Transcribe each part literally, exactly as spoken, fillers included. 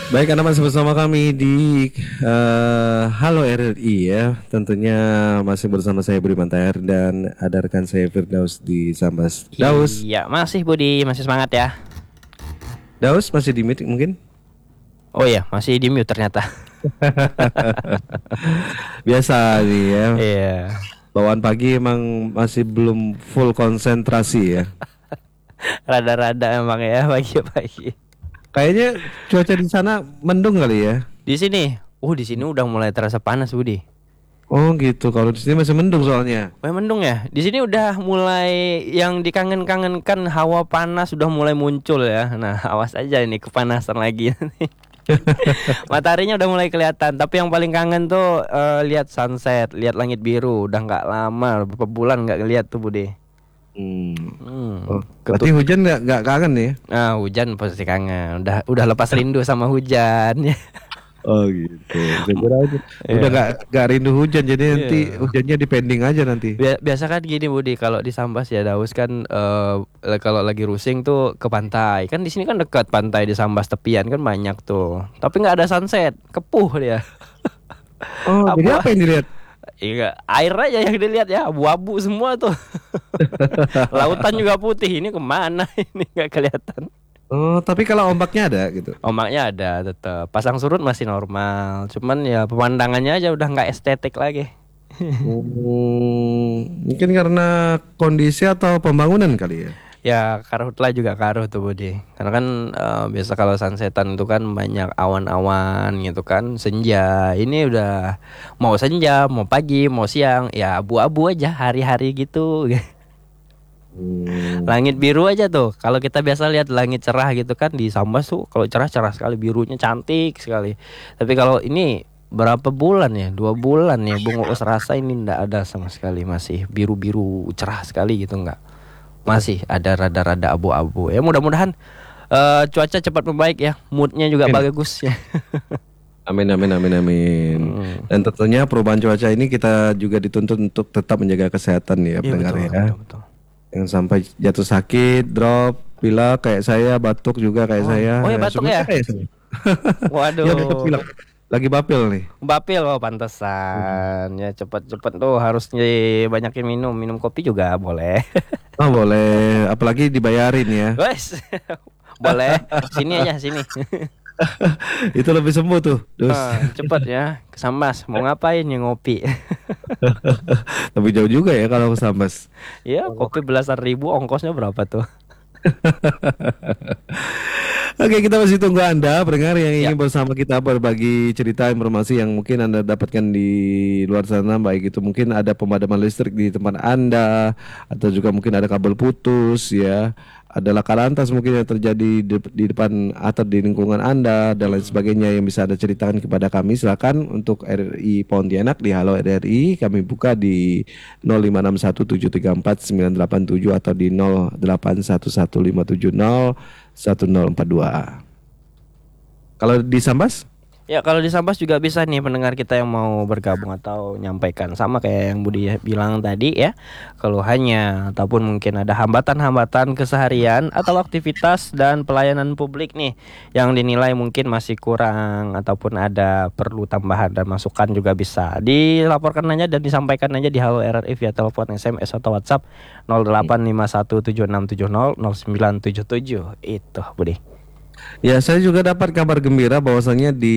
Baik, Anda masih bersama kami di eh, Halo R R I ya. Tentunya masih bersama saya Budi Mantaher dan ada rekan saya Firdaus di Sambas. Daus, Iya, masih Budi, masih semangat ya. Daus masih di meeting mungkin? Oh iya, masih di mute ternyata. Biasa nih ya. Iya, Bawaan pagi emang masih belum full konsentrasi ya. rada-rada emang ya pagi-pagi. Kayaknya cuaca di sana mendung kali ya. Di sini, uh di sini udah mulai terasa panas Budi. Oh gitu. Kalau di sini masih mendung soalnya. Mulai mendung ya. Di sini udah mulai yang dikangen-kangenkan hawa panas sudah mulai muncul ya. Nah, awas aja ini kepanasan lagi. Mataharinya udah mulai kelihatan, tapi yang paling kangen tuh eh, lihat sunset, lihat langit biru. Udah nggak lama, beberapa bulan nggak ngeliat tuh Budi. Hmm. Hmm, Oh, berarti ketut. hujan nggak nggak kangen ya? Ah, hujan pasti kangen. Udah udah lepas rindu sama hujan. Oh gitu. Saya kira aja udah Iya. nggak nggak rindu hujan, jadi nanti Iya. hujannya dipending aja nanti. Bia- Biasa kan gini Budi, kalau di Sambas ya Daus kan eh, kalau lagi rusing tuh ke pantai. Kan di sini kan dekat pantai di Sambas tepian kan banyak tuh. Tapi nggak ada sunset, kepuh dia. Oh, jadi Abu, apa yang dilihat? iya, air aja yang dilihat ya, abu-abu semua tuh. Lautan juga putih. Ini kemana ini nggak kelihatan. Oh, tapi kalau ombaknya ada gitu. Omaknya ada tetap. Pasang surut masih normal. Cuman ya pemandangannya aja udah nggak estetik lagi. Hmm, mungkin karena kondisi atau pembangunan kali ya. Ya karhutlah juga karuh tuh Budi. Karena kan eh, biasa kalau sunsetan itu kan banyak awan-awan gitu kan, senja. Ini udah mau senja, mau pagi, mau siang, ya abu-abu aja hari-hari gitu. Hmm, Langit biru aja tuh. Kalau kita biasa lihat langit cerah gitu kan di Sambas tuh, kalau cerah cerah sekali, birunya cantik sekali. Tapi kalau ini berapa bulan ya? Dua bulan ya Bung Uus rasa ini ndak ada sama sekali, masih biru-biru cerah sekali gitu nggak. Masih ada rada-rada abu-abu. Ya mudah-mudahan eh, cuaca cepat membaik ya. Moodnya juga amin. bagus ya. Amin, amin, amin, amin. Hmm. Dan tentunya perubahan cuaca ini kita juga dituntut untuk tetap menjaga kesehatan ya Iya pendengar betul, ya. betul, betul. Yang sampai jatuh sakit, drop, pilek kayak saya, batuk juga kayak Oh, saya. oh ya Ya, batuk sebenarnya ya. kayak saya. Ya batuk pilek. Waduh. Lagi bapil nih. Bapil oh pantesan. Ya cepet-cepet tuh harus banyakin minum. Minum kopi juga boleh. Oh boleh, apalagi dibayarin ya. Wes. Boleh. Sini aja sini. Itu lebih sembuh tuh, dus. Ah, cepet ya. Kesambas. Mau ngapain ya ngopi? Lebih jauh juga ya kalau ke Sambas. Ya kopi belasan ribu ongkosnya berapa tuh? Oke, kita masih tunggu Anda, pendengar yang Ya. ingin bersama kita berbagi cerita informasi yang mungkin Anda dapatkan di luar sana, baik itu mungkin ada pemadaman listrik di tempat Anda, atau juga mungkin ada kabel putus, ya, ada laka lantas mungkin yang terjadi di, di depan atau di lingkungan Anda dan lain Hmm. sebagainya yang bisa Anda ceritakan kepada kami. Silakan untuk R R I Pontianak di Halo R R I, kami buka di nol lima enam satu tujuh tiga empat sembilan delapan tujuh atau di nol delapan satu satu lima tujuh nol satu nol empat dua. Kalau di Sambas? Ya kalau di Sambas juga bisa nih pendengar kita yang mau bergabung atau nyampaikan sama kayak yang Budi bilang tadi ya. Keluhannya ataupun mungkin ada hambatan-hambatan keseharian atau aktivitas dan pelayanan publik nih yang dinilai mungkin masih kurang ataupun ada perlu tambahan dan masukan juga bisa dilaporkan aja dan disampaikan aja di Halo R R I via telepon, S M S atau WhatsApp nol delapan lima satu tujuh enam tujuh nol nol sembilan tujuh tujuh itu Budi. Ya, saya juga dapat kabar gembira bahwasannya di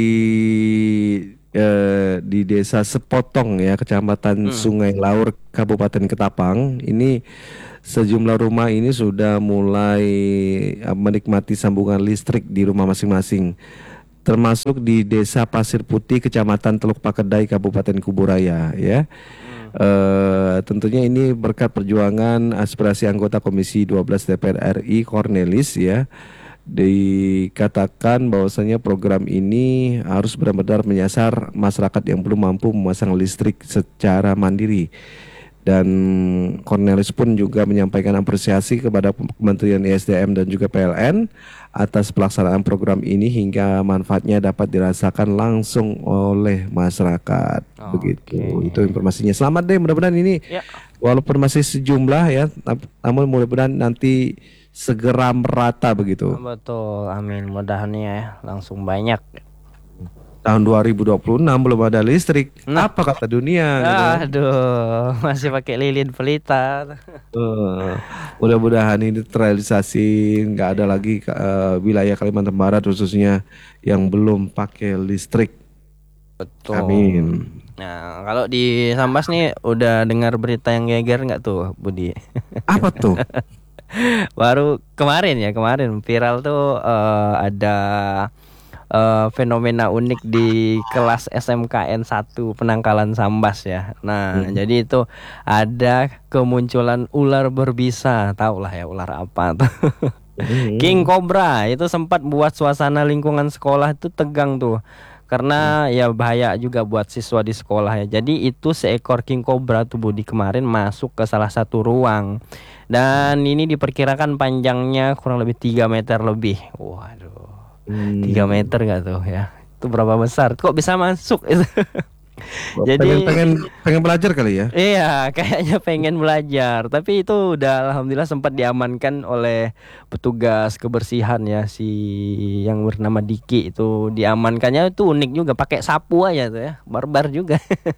eh, di Desa Sepotong ya, Kecamatan Hmm. Sungai Laur, Kabupaten Ketapang, ini sejumlah rumah ini sudah mulai eh, menikmati sambungan listrik di rumah masing-masing. Termasuk di Desa Pasir Putih, Kecamatan Teluk Pakedai, Kabupaten Kuburaya ya. Hmm. Eh, tentunya ini berkat perjuangan aspirasi anggota Komisi dua belas D P R R I Cornelis ya. Dikatakan bahwasanya program ini harus benar-benar menyasar masyarakat yang belum mampu memasang listrik secara mandiri. Dan Cornelis pun juga menyampaikan apresiasi kepada Kementerian E S D M dan juga P L N atas pelaksanaan program ini hingga manfaatnya dapat dirasakan langsung oleh masyarakat. Begitu. Oke. Itu informasinya. Selamat deh, mudah-mudahan ini Ya. walaupun masih sejumlah ya, tap- namun mudah-mudahan nanti segera merata begitu. Betul, amin. Mudahan ya langsung banyak. Tahun dua ribu dua puluh enam belum ada listrik. Nah, Apa kata dunia gitu kan? aduh, masih pakai lilin pelita. Eh, mudah-mudahan ini terrealisasi, nggak ada lagi eh, wilayah Kalimantan Barat khususnya yang belum pakai listrik. Betul. Amin. Nah, kalau di Sambas nih udah dengar berita yang geger nggak tuh, Budi? Apa tuh? Baru kemarin ya, kemarin viral tuh eh, ada eh, fenomena unik di kelas S M K N satu Penangkalan Sambas ya. Nah, Hmm. jadi itu ada kemunculan ular berbisa, tau lah ya ular apa tuh. King Hmm. Cobra itu sempat buat suasana lingkungan sekolah itu tegang tuh. Hmm. Karena ya bahaya juga buat siswa di sekolah ya. Jadi itu seekor King Cobra tuh Budi kemarin masuk ke salah satu ruang. Dan ini diperkirakan panjangnya kurang lebih tiga meter lebih. Waduh. tiga Hmm. meter gak tuh ya? Itu berapa besar? Kok bisa masuk? Pengen Jadi pengen pengen belajar kali ya. iya, kayaknya pengen belajar, tapi itu udah alhamdulillah sempat diamankan oleh petugas kebersihan ya si yang bernama Diki itu diamankannya itu unik juga pakai sapu aja tuh ya, barbar juga.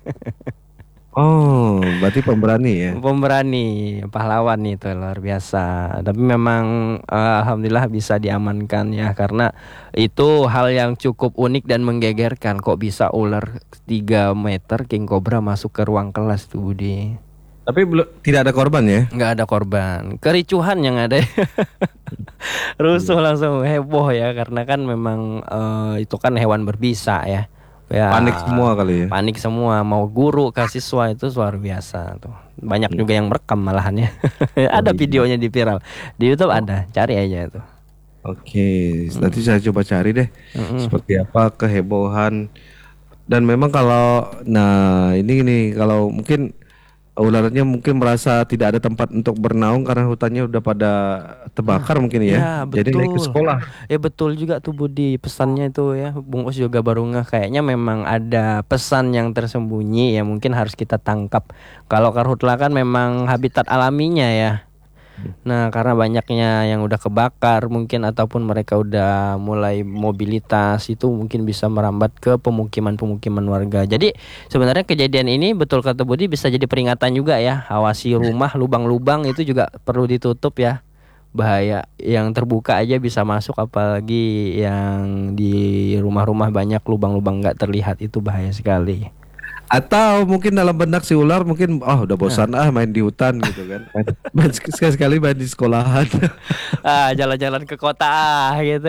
Oh, berarti pemberani ya. Pemberani, pahlawan itu luar biasa. Tapi memang eh, alhamdulillah bisa diamankan ya karena itu hal yang cukup unik dan menggegerkan. Kok bisa ular tiga meter King Cobra masuk ke ruang kelas tuh Budi? Tapi belum tidak ada korban ya. Nggak ada korban, kericuhan yang ada. Rusuh langsung heboh ya karena kan memang eh, itu kan hewan berbisa ya. Ya Panik semua kali ya. panik semua mau guru ke siswa itu luar biasa tuh. Banyak juga yang merekam malahan ya. Ada iya. videonya di viral. Di YouTube ada, cari aja tuh. Oke, nanti saya coba cari deh Mm-mm. seperti apa kehebohan. Dan memang kalau, nah ini nih kalau mungkin ularnya mungkin merasa tidak ada tempat untuk bernaung karena hutannya udah pada terbakar mungkin Ya ya. Jadi naik ke betul. sekolah. Ya betul juga tuh Budi pesannya itu ya. Bung Us juga baru ngeh kayaknya memang ada pesan yang tersembunyi ya mungkin harus kita tangkap. Kalau karhutla kan memang habitat alaminya ya. Nah, karena banyaknya yang udah kebakar mungkin ataupun mereka udah mulai mobilitas itu mungkin bisa merambat ke pemukiman-pemukiman warga. Jadi sebenarnya kejadian ini betul kata Budi bisa jadi peringatan juga ya. Awasi rumah lubang-lubang itu juga perlu ditutup ya. Bahaya yang terbuka aja bisa masuk apalagi yang di rumah-rumah banyak lubang-lubang nggak terlihat itu bahaya sekali. Atau mungkin dalam benak si ular mungkin oh udah Nah, bosan ah main di hutan gitu kan. Main, main sekali-sekali main di sekolahan. ah jalan-jalan ke kota ah, gitu.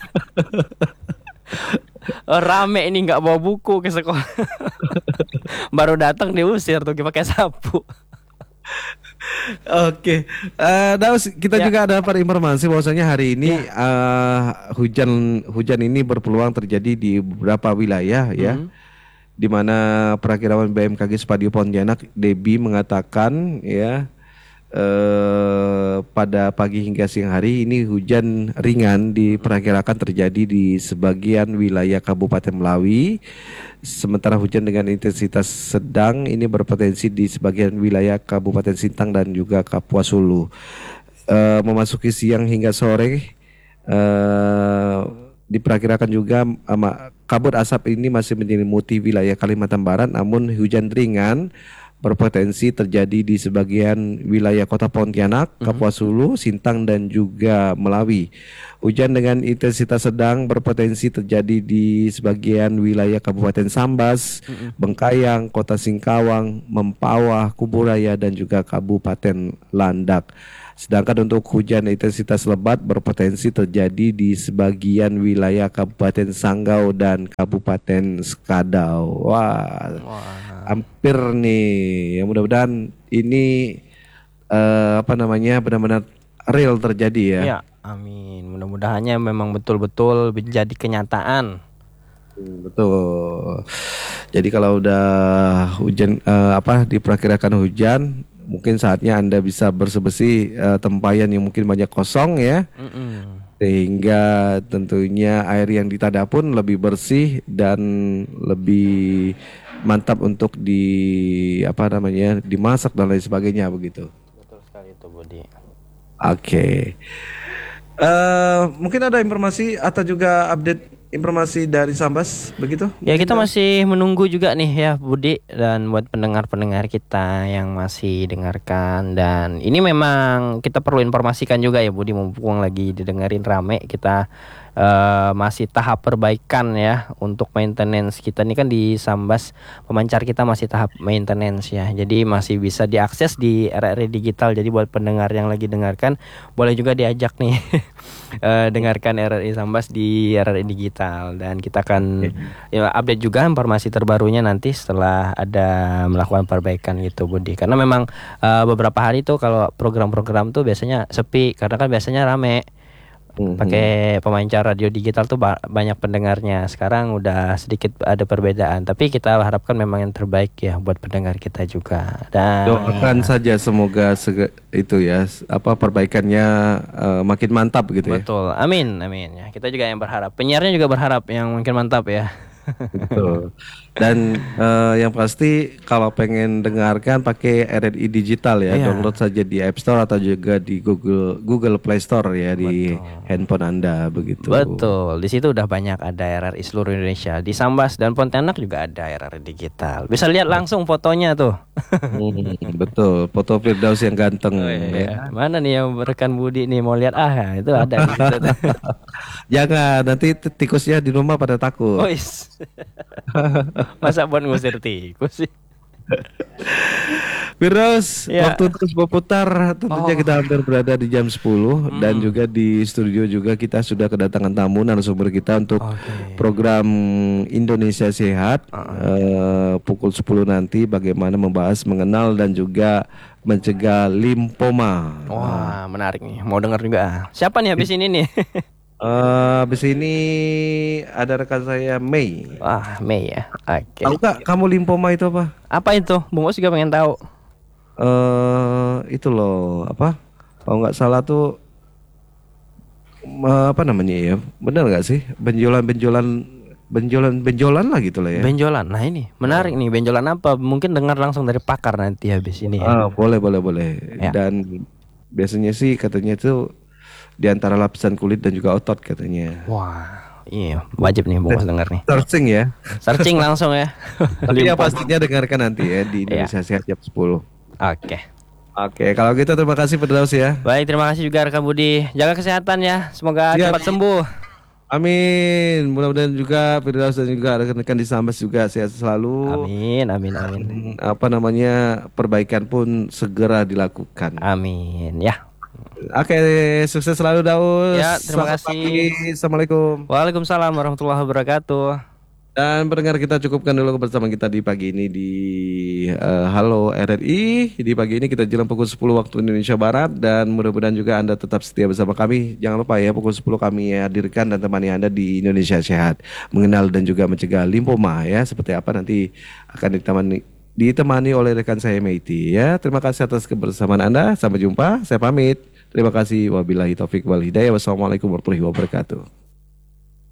Oh, rame ini nggak bawa buku ke sekolah. Baru datang diusir tuh pakai sapu. Oke, Eh, Daus, kita Ya. juga dapat informasi bahwasanya hari ini Ya. eh, hujan hujan ini berpeluang terjadi di beberapa wilayah ya, Hmm. di mana perakiraan B M K G Spadio Pontianak Debi mengatakan ya eh, pada pagi hingga siang hari ini hujan ringan diperkirakan terjadi di sebagian wilayah Kabupaten Melawi. Sementara hujan dengan intensitas sedang ini berpotensi di sebagian wilayah Kabupaten Sintang dan juga Kapuas Hulu. Eh, memasuki siang hingga sore eh, diperkirakan juga ama- kabut asap ini masih menyelimuti wilayah Kalimantan Barat, namun hujan ringan berpotensi terjadi di sebagian wilayah Kota Pontianak, Kapuas Hulu, Sintang dan juga Melawi. Hujan dengan intensitas sedang berpotensi terjadi di sebagian wilayah Kabupaten Sambas, Bengkayang, Kota Singkawang, Mempawah, Kuburaya dan juga Kabupaten Landak. Sedangkan untuk hujan intensitas lebat berpotensi terjadi di sebagian wilayah Kabupaten Sanggau dan Kabupaten Skadau. Wah, Wah. hampir nih. Ya mudah-mudahan ini eh, apa namanya benar-benar real terjadi ya. Ya, amin. Mudah-mudahannya memang betul-betul menjadi kenyataan. Hmm, betul. Jadi kalau udah hujan eh, apa diperkirakan hujan, mungkin saatnya Anda bisa bersih-bersih eh, tempayan yang mungkin banyak kosong ya. Mm-mm. Sehingga tentunya air yang ditada pun lebih bersih dan lebih mantap untuk di apa namanya dimasak dan lain sebagainya begitu. Betul sekali itu Budi. Oke. Eh, mungkin ada informasi atau juga update informasi dari Sambas begitu? Ya Mungkin kita dari- masih menunggu juga nih ya Budi, dan buat pendengar-pendengar kita yang masih dengarkan, dan ini memang kita perlu informasikan juga ya Budi, mumpung lagi didengerin rame, kita eh, masih tahap perbaikan ya untuk maintenance kita nih kan di Sambas, pemancar kita masih tahap maintenance ya, jadi masih bisa diakses di R R I Digital. Jadi buat pendengar yang lagi dengarkan boleh juga diajak nih eh, dengarkan R R I Sambas di R R I Digital, dan kita akan ya, update juga informasi terbarunya nanti setelah ada melakukan perbaikan gitu Budi. Karena memang eh, beberapa hari tuh kalau program-program tuh biasanya sepi karena kan biasanya rame Mhm. pakai pemancar radio digital tuh ba- banyak pendengarnya. Sekarang udah sedikit ada perbedaan, tapi kita harapkan memang yang terbaik ya buat pendengar kita juga. Dan Doakan saja semoga sege- itu ya s- apa perbaikannya eh, makin mantap gitu ya. betul, amin, amin ya. Kita juga yang berharap, penyiarnya juga berharap yang mungkin mantap ya. Betul. Dan eh, yang pasti kalau pengen dengarkan pakai R R I digital ya, Iya. download saja di App Store atau juga di Google Google Play Store ya di handphone Anda begitu. Betul, di situ udah banyak ada R R I seluruh Indonesia. Di Sambas dan Pontianak juga ada R R I digital. Bisa lihat langsung fotonya tuh. Hmm, betul, foto Firdaus yang ganteng Oh, ya. iya. Mana nih yang rekan Budi nih mau lihat, ah itu ada di situ tuh. Jangan nanti t- tikusnya di rumah pada takut. Oh, is. Masa buat ngusir tikus sih? Firdaus, Ya. waktu terus berputar tentunya Oh. kita hampir berada di jam sepuluh dan juga di studio juga kita sudah kedatangan tamu narasumber kita untuk Oke. program Indonesia Sehat eh, pukul sepuluh nanti bagaimana membahas mengenal dan juga mencegah limfoma. Wah, menarik nih. Mau denger juga. ah. Siapa nih habis ini nih? Eh, habis ini ada rekan saya Mei. Wah, Mei ya. Oke. Tahu nggak kamu limfoma itu apa? Apa itu? Bung Us juga pengen tahu. Eh itu loh apa? Kalau nggak salah tuh eh, apa namanya ya? Benar nggak sih? Benjolan-benjolan benjolan-benjolan lah gitu lah ya. Benjolan. Nah, ini menarik nih. Benjolan apa? Mungkin dengar langsung dari pakar nanti habis ini ya. Ah, boleh boleh boleh. Ya. Dan biasanya sih katanya itu di antara lapisan kulit dan juga otot katanya. Wah, iya, wajib nih Bung Us denger nih. Searching ya. Searching langsung ya. Tapi ya Limpa. pastinya dengarkan nanti ya di Indonesia Sehat jam sepuluh. Oke. Oke, kalau gitu terima kasih Firdaus ya. Baik, terima kasih juga rekan Budi. Jaga kesehatan ya. Semoga Siap. cepat sembuh. Amin. Mudah-mudahan juga Firdaus dan juga rekan-rekan di Sambas juga sehat selalu. Amin, amin, amin. Apa namanya perbaikan pun segera dilakukan. Amin ya. Oke, sukses selalu Daus. Ya, terima Selamat kasih. pagi. Assalamualaikum. Waalaikumsalam warahmatullahi wabarakatuh. Dan pendengar kita cukupkan dulu bersama kita di pagi ini di eh, Halo R R I. Di pagi ini kita jelang pukul sepuluh waktu Indonesia Barat dan mudah-mudahan juga Anda tetap setia bersama kami. Jangan lupa ya pukul sepuluh kami hadirkan dan temani Anda di Indonesia Sehat, mengenal dan juga mencegah limfoma ya. Seperti apa nanti akan ditemani ditemani oleh rekan saya Meiti ya. Terima kasih atas kebersamaan Anda. Sampai jumpa. Saya pamit. Terima kasih. Wabillahi taufik wal hidayah. Wassalamualaikum warahmatullahi wabarakatuh.